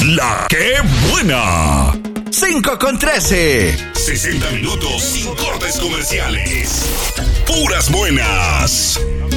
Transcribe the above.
La que buena. 5:13. 60 minutos sin cortes comerciales. Puras buenas.